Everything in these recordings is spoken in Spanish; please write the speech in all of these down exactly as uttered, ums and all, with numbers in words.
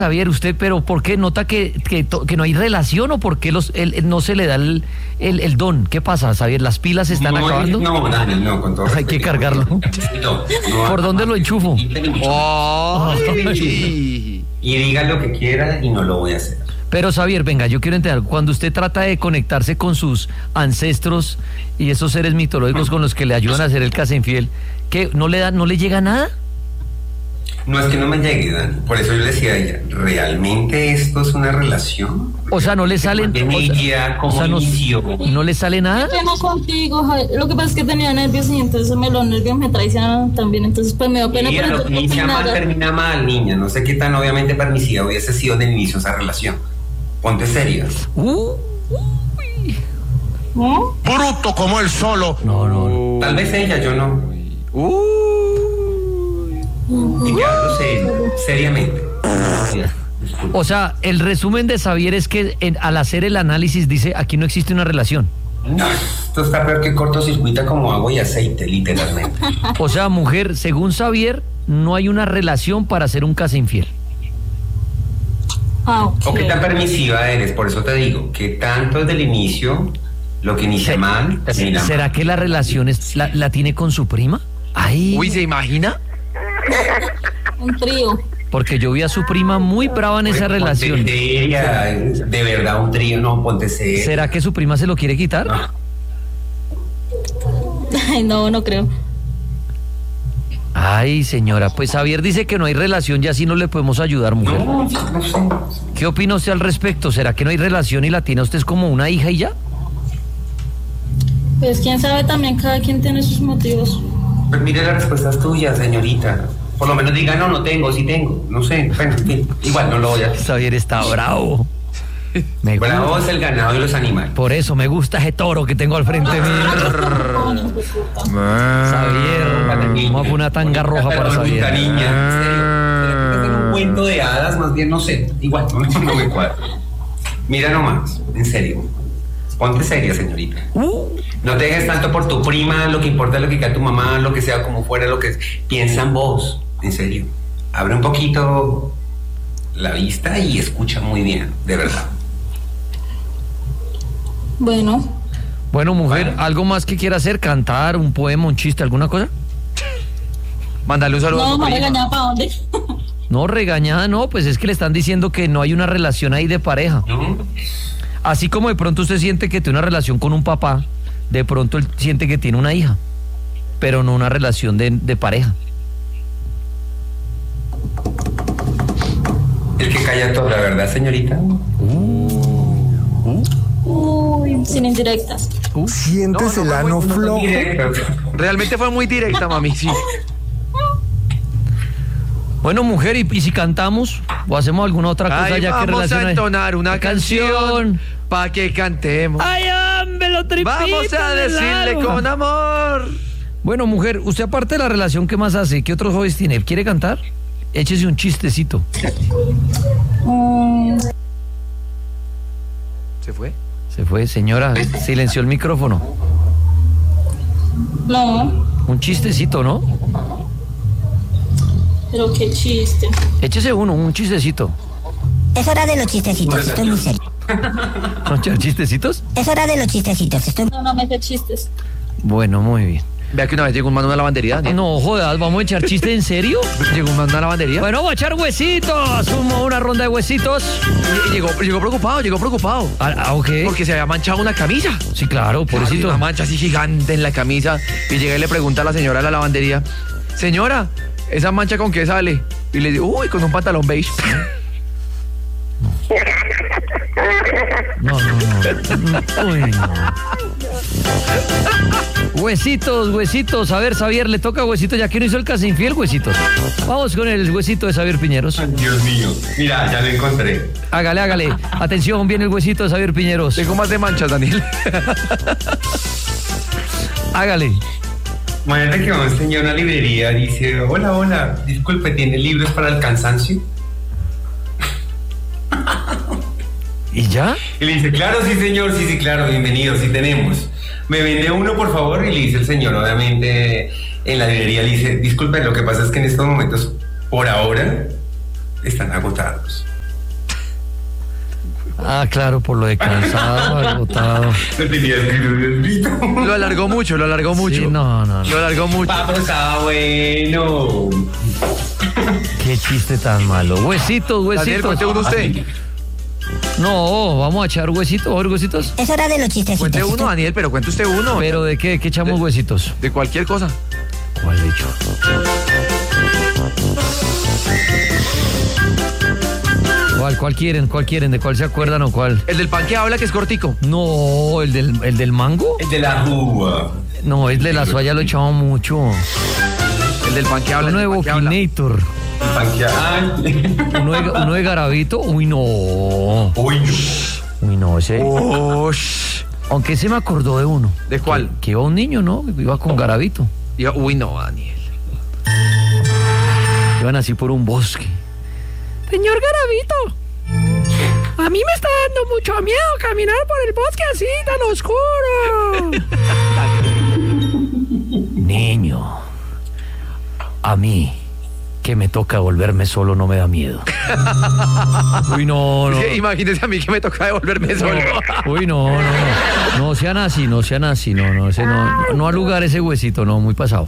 Javier, usted, pero ¿por qué nota que, que, to- que no hay relación o por qué los, el, el- no se le da el, el, el don? ¿Qué pasa, Javier? ¿Las pilas se están no, acabando? No, Daniel, no, con todo Hay que respeto. cargarlo. No, no, ¿Por dónde lo enchufo? Ay. Y diga lo que quiera y no lo voy a hacer. Pero Javier, venga, yo quiero entender, cuando usted trata de conectarse con sus ancestros y esos seres mitológicos con los que le ayudan a hacer el casa infiel, ¿qué? ¿No le da, no le llega nada? No es que no me llegue, Dani. Por eso yo le decía a ella, ¿realmente esto es una relación? O sea, no le salen, En o sea, ella, o como sea, no, inició. ¿no le sale nada? Qué pena contigo, Javier. Lo que pasa es que tenía nervios y entonces me los nervios me traicionaron también, entonces pues me dio pena. Mira, pero lo que entonces, inicia mal nada. termina mal, niña. No sé qué tan obviamente permisiva hubiese sido del inicio esa relación. Ponte seria. Uh, ¿No? Bruto como él solo. no, no, no. Tal vez ella, yo no. Uy. Y que hablo serio, seriamente. Disculpa. O sea, el resumen de Xavier es que en- al hacer el análisis dice, aquí no existe una relación. No, esto está peor que cortocircuita como agua y aceite, literalmente. O sea, mujer, según Xavier, no hay una relación para hacer un casa infiel. Ah, ok. O qué tan permisiva eres, por eso te digo, que tanto desde el inicio, lo que inicia mal, termina mal. ¿Será que la relación es, la, la tiene con su prima? Ay, Uy, ¿se imagina? Un trío. porque yo vi a su prima muy brava en esa Ponte relación. seria, de verdad, un trío, no, ponte seria. ¿Será que su prima se lo quiere quitar? No. Ay, no, no creo. Ay, señora, pues Xavier dice que no hay relación y así no le podemos ayudar, mujer. No, no sé. ¿Qué opina usted al respecto? ¿Será que no hay relación y la tiene usted como una hija y ya? Pues quién sabe, también cada quien tiene sus motivos. Pues mire las respuestas tuyas, señorita. Por lo menos diga, no, no tengo, sí tengo. No sé, bueno, en fin, igual no lo voy a hacer. Xavier está bravo. Me gusta. Bravo es el ganado y los animales. Por eso me gusta ese toro que tengo al frente mío. Xavier, vamos a poner una tanga roja para Bonita Xavier. niña, en serio. ¿Será que es un cuento de hadas? Más bien, no sé. Igual, no, no me cuadra. Mira nomás, en serio. Ponte seria, señorita. Uh, No te dejes tanto por tu prima, lo que importa es lo que queda tu mamá, lo que sea, como fuera, lo que es. Piensa en vos, en serio. Abre un poquito la vista y escucha muy bien, de verdad. Bueno, Bueno, mujer, Bueno. ¿algo más que quiera hacer? ¿Cantar, un poema, un chiste, alguna cosa? Mándale un saludo a no, su me prima. regañaba para dónde. No, regañada no, pues es que le están diciendo que no hay una relación ahí de pareja. ¿No? Así como de pronto usted siente que tiene una relación con un papá, de pronto él siente que tiene una hija, pero no una relación de, de pareja. El que calla todo, la verdad, señorita. Uy, sin indirectas. Sientes No, no, el no, ano no, no, flojo. Directo. Realmente fue muy directa, mami, sí. Bueno, mujer, ¿y, y si cantamos o hacemos alguna otra cosa Ay, ya que vamos relaciona- a entonar una canción pa' que cantemos. ¡Ay, hombre, lo tripito Vamos a del decirle alma! con amor. Bueno, mujer, usted aparte de la relación, ¿qué más hace? ¿Qué otros hobbies tiene? ¿Quiere cantar? Échese un chistecito. Mm, ¿Se fue? Se fue, señora, silenció el micrófono. no, Un chistecito, ¿no? pero qué chiste. Échese uno, un chistecito. Es hora de los chistecitos, estoy muy serio. ¿No echar chistecitos? Es hora de los chistecitos, estoy... No, no me hace chistes. Bueno, muy bien. Vea que una vez llegó un mano a una lavandería, Daniel. No jodas, ¿vamos a echar chistes en serio? Llegó un mano a una lavandería. Bueno, vamos a echar huesitos. Como una ronda de huesitos. Y, y llegó, llegó preocupado, llegó preocupado. Ah, ah, ok. Porque se había manchado una camisa. Sí, claro, Pobrecito. pobrecito. Una mancha así gigante en la camisa. Y llega y le pregunta a la señora de la lavandería: señora, ¿esa mancha con qué sale? Y le dice: uy, con un pantalón beige. No, no, no. Uy, no. Huesitos, huesitos. A ver, Xavier, le toca huesitos, ya que no hizo el casa infiel, huesitos. Vamos con el huesito de Xavier Piñeros. Dios mío. Mira, ya lo encontré. Hágale, hágale. Atención, viene el huesito de Xavier Piñeros. Tengo más de manchas, Daniel. Hágale. Imagínate que un señor a una librería dice: hola, hola, disculpe, ¿tiene libros para el cansancio? ¿Y ya? Y le dice: claro, sí, señor, sí, sí, claro, bienvenido, sí tenemos. ¿Me vende uno, por favor? Y le dice el señor, obviamente, en la librería, le dice: disculpe, lo que pasa es que en estos momentos, por ahora, están agotados. Ah, claro, por lo de cansado, agotado. No tenía escrito. Lo alargó mucho, lo alargó mucho. Sí, no, no, no. Lo alargó mucho. Papo estaba bueno. Qué chiste tan malo. Huesitos, Daniel, huesitos. cuente uno usted. No, vamos a echar huesitos, ¿o huesitos? Es hora de los chistecitos. Cuente uno, Esto- Daniel, pero cuente usted uno. ¿Pero de qué? ¿Qué echamos huesitos? De cualquier cosa. ¿Cuál he hecho? ¿Cuál, cuál quieren? ¿Cuál quieren? ¿De cuál se acuerdan o cuál? El del pan que habla, que es cortico. No, el del, el del mango. El de la uva. No, el de la soya lo echamos mucho. El del pan que habla. Uno de el del pan que habla. Bokinator. Ay. Uno de, uno de Garabito. Uy, no. Uy, no. Uy, no, ese. Ush. Aunque se me acordó de uno. ¿De cuál? Que, que iba un niño, ¿no? Iba con Garabito. Yo- uy, no, Daniel. Iban así por un bosque. Señor Garabito, a mí me está dando mucho miedo caminar por el bosque así tan oscuro. Niño, a mí, que me toca volverme solo, no me da miedo. Uy, no, no. Es que imagínese a mí que me toca devolverme solo. Uy, no, no, no. No sean así, no sean así, no, no, ese no, no al lugar ese huesito, no, muy pasado.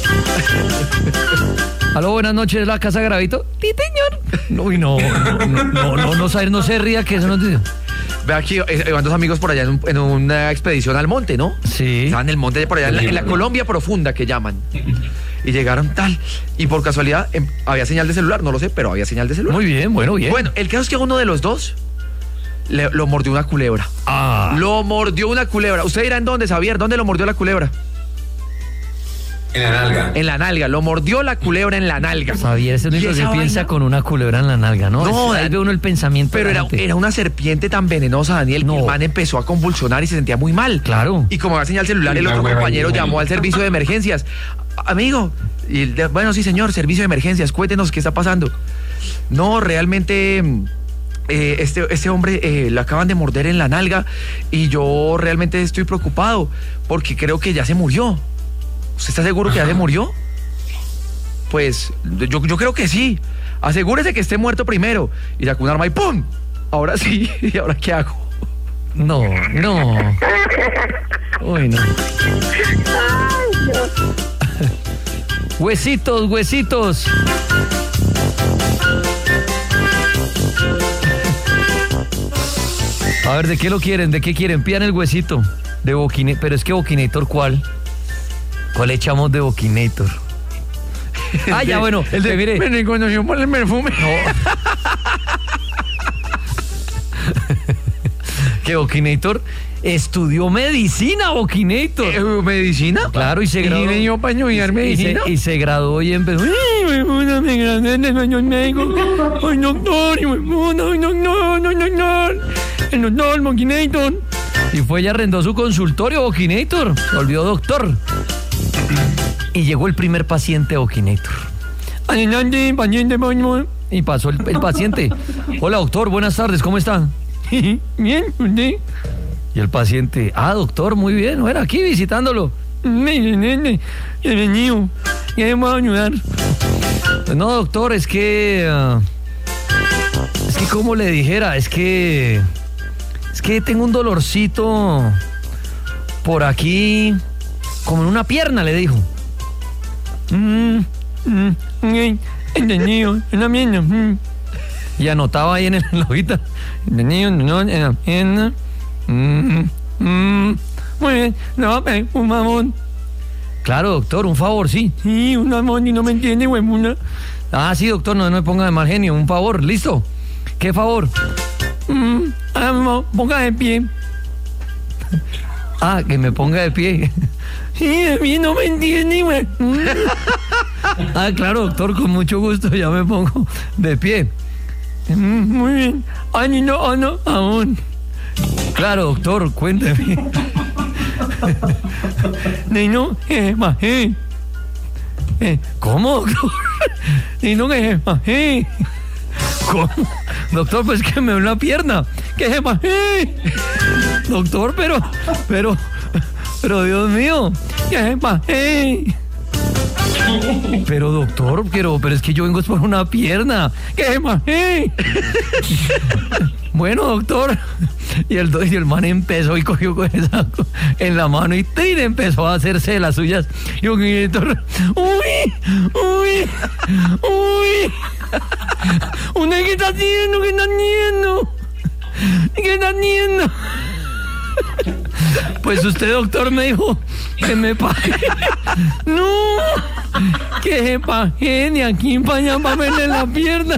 Aló, buenas noches, la casa Garabito. Sí, señor. Uy, no, no, no, no, no, sabe- no se ría que eso no te... Ve aquí, eh, van dos amigos por allá en, un- en una expedición al monte, ¿no? Sí. Estaban en el monte por allá, en la, en la Colombia profunda que llaman. Y llegaron tal, y por casualidad em, había señal de celular, no lo sé, pero había señal de celular. Muy bien, bueno, bien. Bueno, el caso es que a uno de los dos le- lo mordió una culebra. Ah, Lo mordió una culebra. Usted dirá en dónde, Xavier, ¿dónde lo mordió la culebra? En la nalga. En la nalga, lo mordió la culebra en la nalga. Javier, ese es lo ¿Y único que esa piensa vaina? con una culebra en la nalga, ¿no? No, Es- ahí ve uno el pensamiento. Pero de la era, gente. era una serpiente tan venenosa, Daniel, No. que el man empezó a convulsionar y se sentía muy mal. Claro. Y como había señal celular, Y el la otro hueva compañero ahí. llamó al servicio de emergencias. Amigo, y el de- bueno, sí, señor, servicio de emergencias, cuéntenos qué está pasando. No, realmente mm, eh, este, este hombre eh, lo acaban de morder en la nalga y yo realmente estoy preocupado porque creo que ya se murió. ¿Usted está seguro que ya se murió? Pues yo, yo creo que sí. Asegúrese que esté muerto primero. Y sacó un arma y ¡pum! Ahora sí. ¿Y ahora qué hago? No, no. Uy, no. Huesitos, huesitos. A ver, ¿de qué lo quieren? ¿De qué quieren? Pidan el huesito. De Bokinator. Pero es que Bokinator, ¿cuál? ¿Cuál echamos de Bokinator? Ah, ya, bueno. El de, que mire. me reconoció por el perfume. Que Bokinator estudió medicina, Bokinator. Eh, ¿Medicina? Claro, y se graduó. ¿Y me dio para estudiar Y se, medicina? y se graduó y empezó. ¡Ay, me puta, me gradué de español médico! ¡Ay, doctor! ¡Y me puta, ay, doctor! ¡Ay, doctor! ¡El doctor, Bokinator! Y fue y arrendó su consultorio, Bokinator. Se volvió doctor. Y llegó el primer paciente, Bokinator. Adelante, paciente, paciente. Y pasó el, el paciente. Hola, doctor, buenas tardes, ¿cómo está? Bien, ¿usted? Y el paciente, ah, doctor, muy bien, bueno, aquí visitándolo. Bienvenido, ¿qué me puedo ayudar? Pues no, doctor, es que... ah, es que como le dijera, es que... Es que tengo un dolorcito por aquí, como en una pierna, le dijo. Mm, mm, ok, entendido, en la pierna. mm. Y anotaba ahí en, el, en la hojita. Entendido, no, en la pierna. Mm, mm, muy bien, no, eh, un favor. Claro, doctor, un favor, sí. Sí, un favor, y no me entiende, huevona. Ah, sí, doctor, no, no me ponga de mal genio, un favor, ¿listo? ¿Qué favor? Mm, ah, no, ponga de pie. Ah, que me ponga de pie. Sí, a mí no me entiende, güey. Mm. Ah, claro, doctor, con mucho gusto, ya me pongo de pie. Mm, muy bien. Ay, no, oh, no, aún. Claro, doctor, cuénteme. No, no, eh, bajé. Eh, ¿Cómo, doctor? Y no, que bajé. ¿Cómo? Doctor, pues que me duele la pierna. Que se bajé. Doctor, pero, pero, pero Dios mío, que se bajé. Pero doctor, pero, pero es que yo vengo por una pierna. ¿Qué más? ¡Eh! Bueno, doctor. Y el, y el man empezó y cogió con esa en la mano y ¡tin! Empezó a hacerse de las suyas. Y un doctor, ¡uy! ¡Uy! ¡Uy! ¿Usted qué está haciendo? ¿Qué está haciendo? ¿Qué está haciendo? Pues usted, doctor, me dijo que me pague. No, que se pague de aquí para allá para verle la pierna.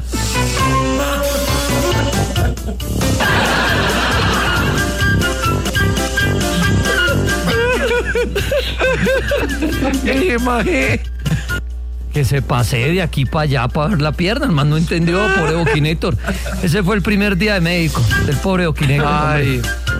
Que pague. Que se pase de aquí para allá para ver la pierna, hermano, no entendió, pobre Boquinéctor. Ese fue el primer día de médico del pobre Boquinéctor. Ay.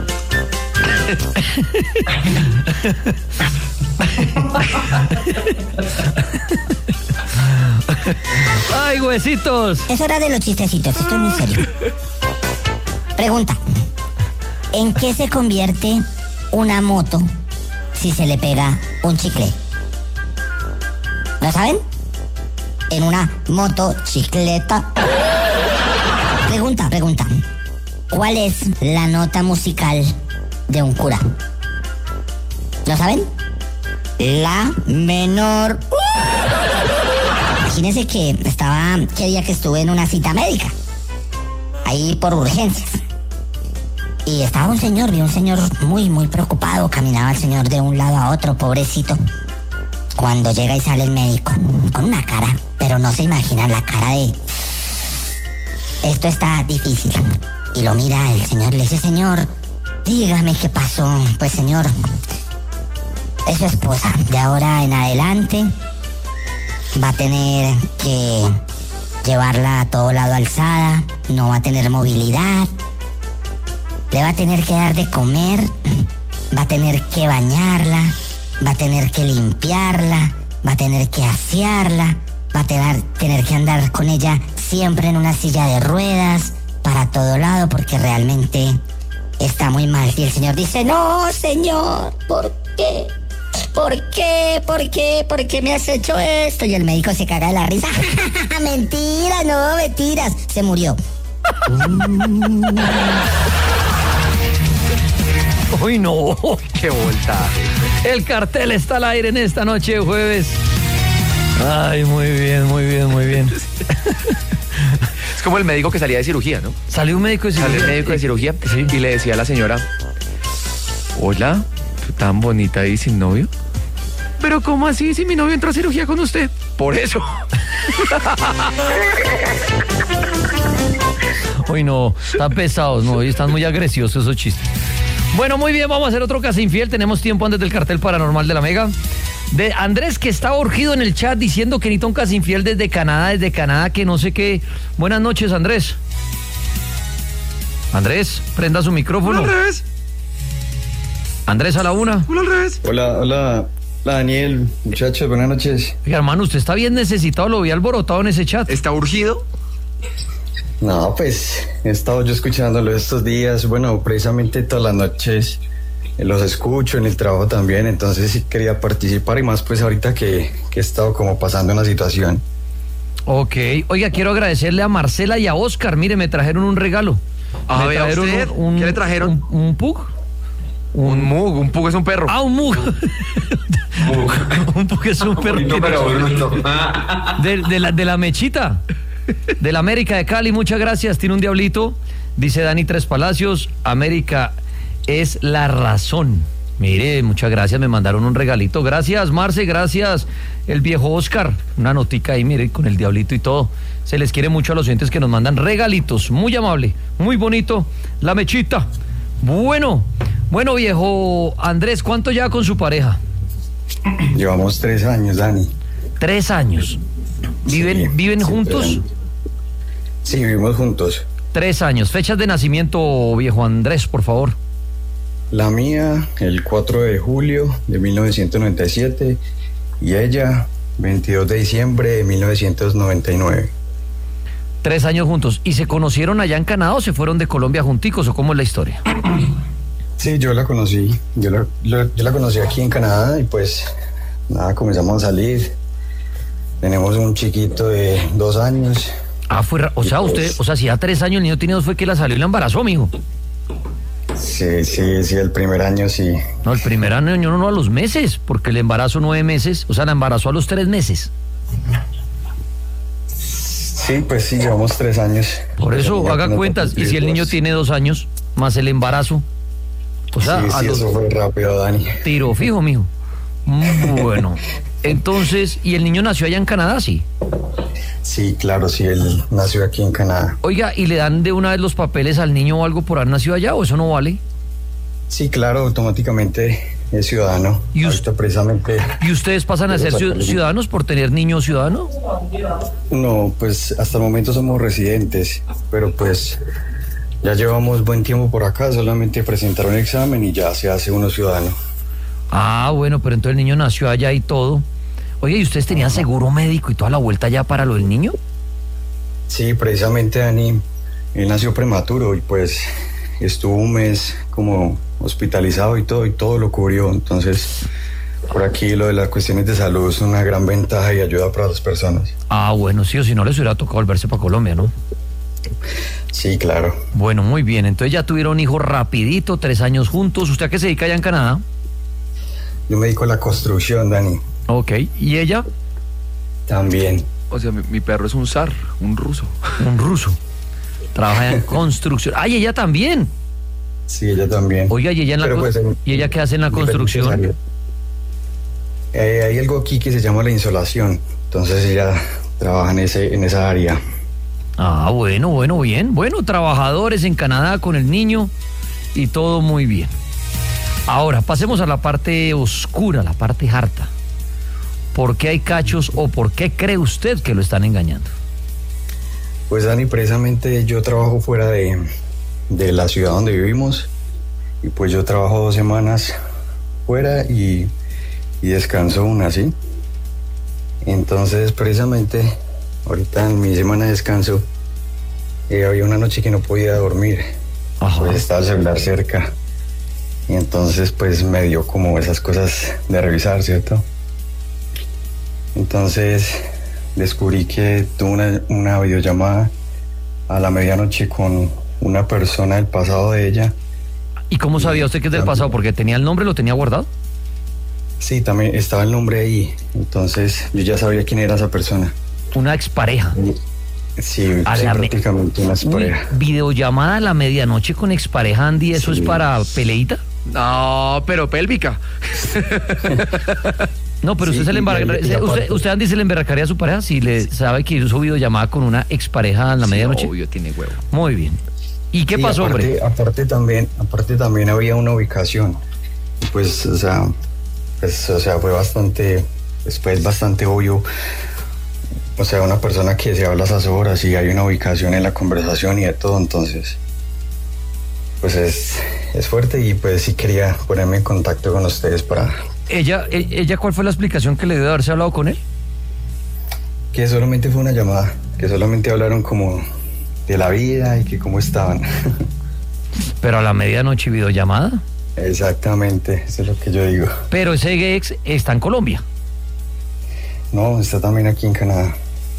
Ay, huesitos. Es hora de los chistecitos, estoy muy serio. Pregunta: ¿en qué se convierte una moto si se le pega un chicle? ¿Lo saben? En una motocicleta. Pregunta, pregunta. ¿Cuál es la nota musical de un cura? ¿Lo saben? La menor. Imagínense que estaba, qué día que estuve en una cita médica, ahí por urgencias. Y estaba un señor, vi un señor muy, muy preocupado, caminaba el señor de un lado a otro, pobrecito. Cuando llega y sale el médico, con una cara, pero no se imaginan la cara de... Esto está difícil. Y lo mira el señor, le dice: señor, dígame qué pasó. Pues señor, es su esposa. De ahora en adelante va a tener que llevarla a todo lado alzada, no va a tener movilidad, le va a tener que dar de comer, va a tener que bañarla, va a tener que limpiarla, va a tener que asearla, va a tener, tener que andar con ella siempre en una silla de ruedas, para todo lado, porque realmente está muy mal. Y el señor dice: no, señor, ¿por qué? ¿Por qué? ¿Por qué? ¿Por qué me has hecho esto? Y el médico se caga de la risa. Mentira, no, mentiras. Se murió. Uy, no. Qué voltaje. El cartel está al aire en esta noche de jueves. Ay, muy bien, muy bien, muy bien. Es como el médico que salía de cirugía, ¿no? Salió un médico de cirugía. Salió el médico de cirugía, sí, y le decía a la señora: hola, tan bonita y sin novio. Pero ¿cómo así si mi novio entró a cirugía con usted? Por eso. Uy, no, están pesados, no, y están muy agresivos esos chistes. Bueno, muy bien, vamos a hacer otro Casa Infiel. Tenemos tiempo antes del cartel paranormal de la Mega. De Andrés, que está urgido en el chat diciendo que necesita un Casa Infiel desde Canadá, desde Canadá, que no sé qué. Buenas noches, Andrés. Andrés, prenda su micrófono. Hola, al revés. Andrés, a la una. Hola, al revés. Hola, hola, hola Daniel, muchachos, buenas noches. Oiga, hermano, usted está bien necesitado, lo vi alborotado en ese chat. ¿Está urgido? No, pues he estado yo escuchándolo estos días, bueno, precisamente todas las noches eh, los escucho en el trabajo también, entonces sí quería participar y más pues ahorita que, que he estado como pasando una situación. Ok, oiga, quiero agradecerle a Marcela y a Oscar, mire, me trajeron un regalo. A me ver, ¿a usted? un, ¿Qué le trajeron? Un, un pug. Un, un mug, un pug es un perro. Ah, un mug. Un pug es un perro. Bonito, pero bonito. De, de, la, de la mechita. De la América de Cali, muchas gracias. Tiene un diablito. Dice Dani Tres Palacios: América es la razón. Mire, muchas gracias, me mandaron un regalito. Gracias, Marce, gracias. El viejo Oscar, una notica ahí, mire, con el diablito y todo. Se les quiere mucho a los oyentes que nos mandan regalitos. Muy amable, muy bonito. La mechita. Bueno, bueno, viejo Andrés, ¿cuánto lleva con su pareja? Llevamos tres años, Dani. Tres años. ¿Viven, Sí, ¿viven sí, juntos? pero- Sí, vivimos juntos. Tres años. Fechas de nacimiento, viejo Andrés, por favor. La mía, el cuatro de julio de mil novecientos noventa y siete, y ella, veintidós de diciembre de mil novecientos noventa y nueve. Tres años juntos. ¿Y se conocieron allá en Canadá o se fueron de Colombia junticos o cómo es la historia? Sí, yo la conocí, yo la, lo- yo la conocí aquí en Canadá y pues nada, comenzamos a salir. tenemos un chiquito de dos años. Ah, fue, ra- o sea, pues- usted, o sea, si ya tres años el niño tiene dos fue que la salió y la embarazó, mijo. Sí, sí, sí, el primer año sí. No, el primer año no, no a los meses, porque el embarazo nueve meses, o sea, la embarazó a los tres meses. Sí, pues sí, llevamos tres años. Por Pues eso el niño haga apenas va a cuentas, y cumplir si el niño dos. tiene dos años, más el embarazo, o sea, Sí, a sí, los eso fue rápido, Dani. tiro fijo, mijo. Mm, Bueno, entonces, ¿y el niño nació allá en Canadá, sí? Sí, claro, sí, él nació aquí en Canadá. Oiga, ¿y le dan de una vez los papeles al niño o algo por haber nacido allá o eso no vale? Sí, claro, automáticamente es ciudadano. ¿Y us- Ahorita precisamente, ¿Y ustedes pasan a ser ciu- ciudadanos por tener niño ciudadano? no, pues hasta el momento somos residentes, pero pues ya llevamos buen tiempo por acá, solamente presentar un examen y ya se hace uno ciudadano. Ah, bueno, pero entonces el niño nació allá y todo. Oye, ¿y ustedes tenían seguro médico y toda la vuelta ya para lo del niño? Sí, precisamente Dani, él nació prematuro y pues estuvo un mes como hospitalizado y todo, y todo lo cubrió. Entonces, por aquí lo de las cuestiones de salud es una gran ventaja y ayuda para las personas. Ah, bueno, sí, o si no les hubiera tocado volverse para Colombia, ¿no? Sí, claro. Bueno, muy bien, entonces ya tuvieron hijos rapidito, tres años juntos. ¿Usted a qué se dedica allá en Canadá? Yo me dedico a la construcción, Dani, Ok, ¿y ella? también. O sea, mi, mi perro es un zar, un ruso. Un ruso. Trabaja en construcción. ¡Ay, ella también! Sí, ella también. Oiga, ¿y ella, en la Pero, con- pues, en- ¿y ella qué hace en la construcción? diferentes áreas. Eh, hay algo aquí que se llama la insolación, entonces ella trabaja en, ese, en esa área. Ah, bueno, bueno, bien. Bueno, trabajadores en Canadá con el niño y todo muy bien. Ahora, pasemos a la parte oscura, la parte harta. ¿Por qué hay cachos o por qué cree usted que lo están engañando? Pues Dani, precisamente yo trabajo fuera de, de la ciudad donde vivimos y pues yo trabajo dos semanas fuera y, y descanso una, ¿sí? Entonces precisamente ahorita en mi semana de descanso eh, había una noche que no podía dormir, Ajá. pues estaba el celular cerca y entonces pues me dio como esas cosas de revisar, ¿cierto? Entonces descubrí que tuve una, una videollamada a la medianoche con una persona del pasado de ella. ¿Y cómo sabía usted que es del pasado? ¿Porque tenía el nombre, lo tenía guardado? Sí, también estaba el nombre ahí, entonces yo ya sabía quién era esa persona. Una expareja. Sí, A sí, la me- prácticamente una Uy, pareja. videollamada a la medianoche con expareja, Andy, ¿eso Sí. es para peleita? No, pero pélvica. No, pero Sí, usted se le y- embarca- y- y usted, aparte- usted, Andy, se le emberracaría a su pareja si le sabe que hizo videollamada con una expareja a la Sí, medianoche. obvio, tiene huevo. Muy bien. ¿Y qué Sí, pasó, aparte, hombre? Aparte también, aparte también había una ubicación. Y pues, o sea, pues, o sea, fue bastante, después bastante obvio. O sea, una persona que se habla a esas horas y hay una ubicación en la conversación y de todo, entonces, pues es, es fuerte y pues sí quería ponerme en contacto con ustedes para ¿Ella, e- ella cuál fue la explicación que le dio de haberse hablado con él? que solamente fue una llamada, que solamente hablaron como de la vida y que cómo estaban. Pero a la medianoche videollamada. Exactamente, eso es lo que yo digo. Pero ese ex está en Colombia. No, está también aquí en Canadá.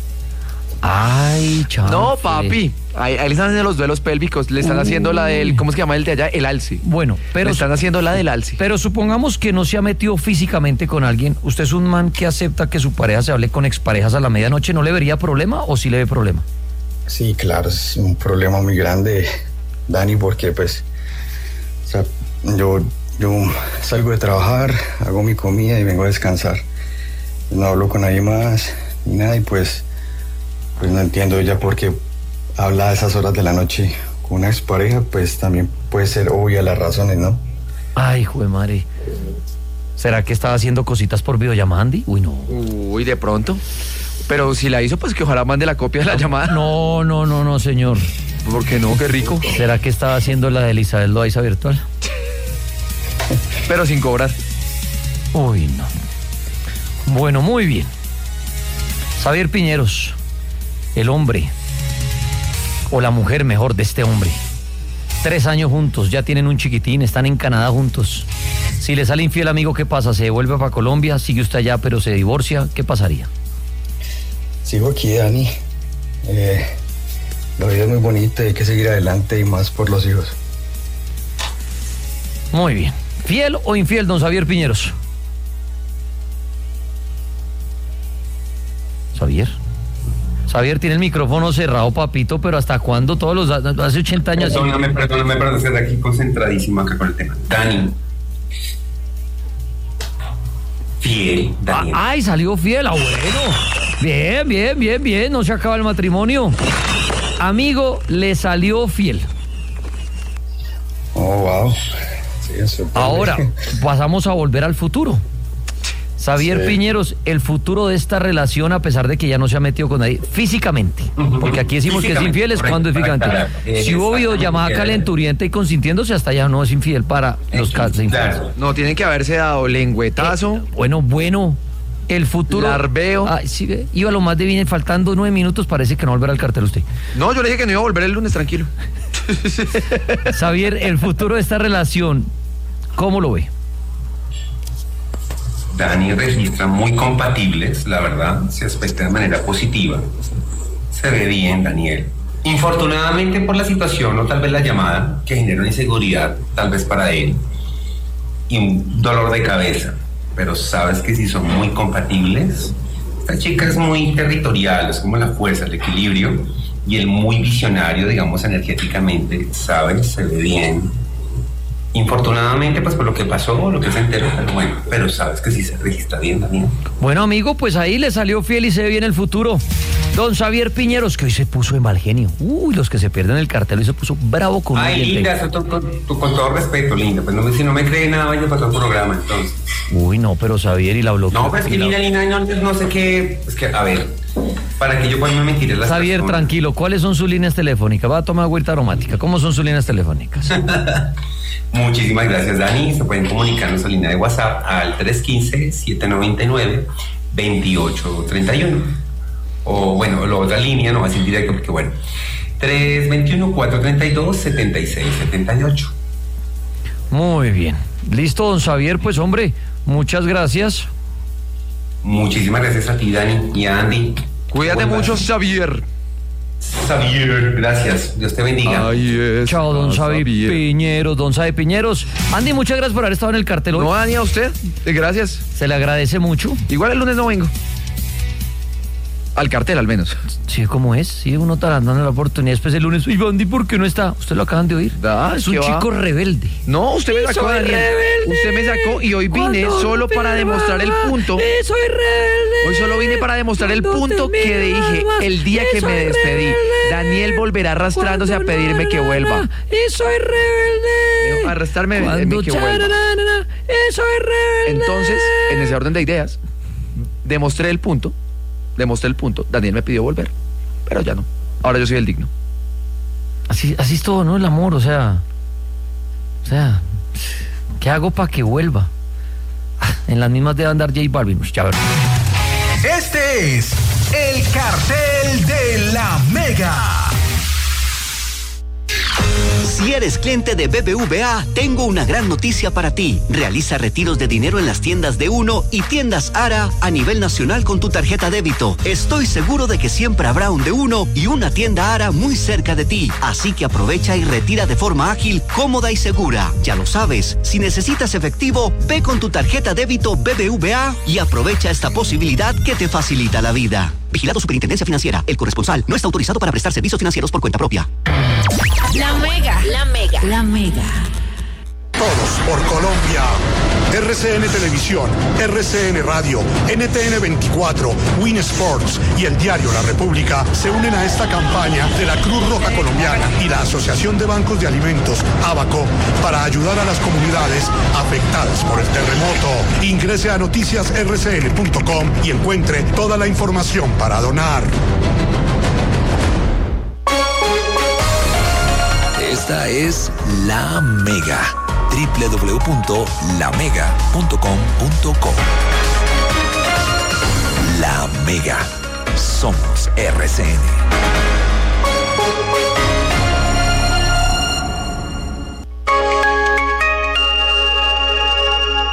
Ay, chaval. No, papi. Ahí, ahí le están haciendo los duelos pélvicos. Le están haciendo la del. ¿Cómo se llama el de allá? El alce. Bueno, pero Le están haciendo la del alce. Pero supongamos que no se ha metido físicamente con alguien. ¿Usted es un man que acepta que su pareja se hable con exparejas a la medianoche? ¿No le vería problema o sí le ve problema? Sí, claro, es un problema muy grande, Dani, porque pues, o sea, yo, yo salgo de trabajar, hago mi comida y vengo a descansar. No hablo con nadie más ni nada y pues, pues no entiendo ella por qué habla a esas horas de la noche con una expareja, pues también puede ser obvia las razones, ¿no? Ay, hijo de madre. ¿Será que estaba haciendo cositas por videollamada, Andy? Uy, no. Uy, de pronto. Pero si la hizo, pues que ojalá mande la copia de la llamada. No, no, no, no, señor. ¿Por qué no? Qué rico. ¿Será que estaba haciendo la de Elizabeth Loaiza virtual? Pero sin cobrar. Uy, no. Bueno, muy bien. Xavier Piñeros, el hombre, o la mujer mejor de este hombre. Tres años juntos, ya tienen un chiquitín, están en Canadá juntos. Si le sale infiel, amigo, ¿qué pasa? ¿Se devuelve para Colombia? ¿Sigue usted allá pero se divorcia? ¿Qué pasaría? sigo aquí, Dani. Eh, la vida es muy bonita y hay que seguir adelante y más por los hijos. Muy bien. ¿Fiel o infiel, don Xavier Piñeros? Xavier. Xavier tiene el micrófono cerrado, papito, pero ¿hasta cuándo? Todos los hace ochenta años. Perdóname, perdóname, perdóname, estoy aquí concentradísimo acá con el tema. Dani. Fiel, Daniel. Ah, ay, salió fiel, ah, bueno. Bien, bien, bien, bien, no se acaba el matrimonio. Amigo, le salió fiel. Oh, wow. Sí, eso. Ahora, pasamos a volver al futuro. Xavier Sí. Piñeros, el futuro de esta relación, a pesar de que ya no se ha metido con nadie, físicamente, porque aquí decimos que es infiel, es cuando es físicamente. Si hubo videollamada calenturienta y consintiéndose, hasta ya no es infiel para los casos infieles. Claro. No, tienen que haberse dado lengüetazo. Eh, bueno, bueno, el futuro. Larbeo. Ay, sí, ve, iba lo más de bien, faltando nueve minutos, parece que no volverá al cartel usted. No, yo le dije que no iba a volver el lunes, tranquilo. Xavier, el futuro de esta relación, ¿cómo lo ve? Dani registra muy compatibles, la verdad, se aspecta de manera positiva. Se ve bien, Daniel. Infortunadamente por la situación, o tal vez la llamada, que genera una inseguridad, tal vez para él, y un dolor de cabeza. Pero sabes que si son muy compatibles, esta chica es muy territorial, es como la fuerza, el equilibrio, y él muy visionario, digamos, energéticamente, ¿sabes? Se ve bien. Infortunadamente, pues por lo que pasó, lo que se enteró, pero bueno, pero sabes que sí se registra bien, Daniel. Bueno, amigo, pues ahí le salió fiel y se ve bien el futuro. Don Xavier Piñeros, que hoy se puso de mal genio. Uy, los que se pierden el cartel, hoy se puso bravo con Ay, un linda, eso, tú, tú, tú, con todo respeto, linda, pues no, me- si no me cree nada, vaya para otro programa, entonces. Uy, no, pero Xavier y la bloqueó. No, pues que linda, linda, no, no sé qué, es que, a ver, para que yo pueda mentir a las Xavier, personas. tranquilo, ¿cuáles son sus líneas telefónicas? Va a tomar agüita aromática. ¿Cómo son sus líneas telefónicas? Muchísimas gracias, Dani. Se pueden comunicar en nuestra línea de WhatsApp al tres uno cinco, siete nueve nueve, dos ocho tres uno. O bueno, la otra línea, no va a ser directo porque bueno, tres dos uno, cuatro tres dos, siete seis siete ocho. Muy bien. Listo, don Xavier, pues hombre, muchas gracias. Muchísimas gracias a ti, Dani, y a Andy. Cuídate Vuelva. mucho, Xavier. Xavier, gracias. Dios te bendiga. Ahí es. Chao, don Xavi Piñeros, don Xavi Piñeros. Andy, muchas gracias por haber estado en el cartel hoy. No, Dani, a usted. Eh, Gracias. Se le agradece mucho. Igual el lunes no vengo. Al cartel, al menos. Sí, ¿cómo es? Sí, uno está dando la oportunidad. Después el lunes, y Andy, ¿por qué no está? Usted lo acaban de oír. Ah, es un ¿qué va? chico rebelde. No, usted me Y sacó, soy Daniel. rebelde. Usted me sacó y hoy vine Cuando solo para te demostrar el vas, punto. y soy rebelde. Hoy solo vine para demostrar el Cuando punto te que dije vas, el día y que me soy despedí. rebelde. Daniel volverá arrastrándose a Cuando pedirme na, que na, vuelva. na, Y soy rebelde. Eh, arrestarme, Cuando eh, que vuelva. chararana, y soy rebelde. Entonces, en ese orden de ideas, demostré el punto. Demostré el punto. Daniel me pidió volver, pero ya no. Ahora yo soy el digno. Así, así es todo, ¿no? El amor, o sea. O sea, ¿qué hago para que vuelva? Ah, en las mismas debe andar J Balvin. Ya verás. Este es el cartel de la Mega. Si eres cliente de B B V A, tengo una gran noticia para ti. Realiza retiros de dinero en las tiendas de Uno y tiendas Ara a nivel nacional con tu tarjeta débito. Estoy seguro de que siempre habrá un de Uno y una tienda Ara muy cerca de ti. Así que aprovecha y retira de forma ágil, cómoda y segura. Ya lo sabes, si necesitas efectivo, ve con tu tarjeta débito B B V A y aprovecha esta posibilidad que te facilita la vida. Vigilado Superintendencia Financiera. El corresponsal no está autorizado para prestar servicios financieros por cuenta propia. La Mega, la Mega, la Mega. Todos por Colombia. R C N Televisión, R C N Radio, N T N veinticuatro, Win Sports y el diario La República se unen a esta campaña de la Cruz Roja Colombiana y la Asociación de Bancos de Alimentos, ABACO, para ayudar a las comunidades afectadas por el terremoto. Ingrese a noticias r c n punto com y encuentre toda la información para donar. Esta es La Mega. doble u doble u doble u punto la mega punto com punto co. La Mega. Somos R C N.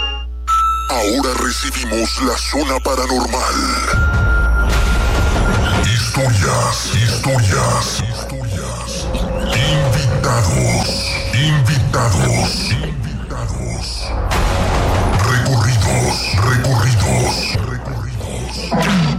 Ahora recibimos la zona paranormal. Historias, historias, historias. Invitados, invitados, invitados. Recorridos, recorridos, recorridos.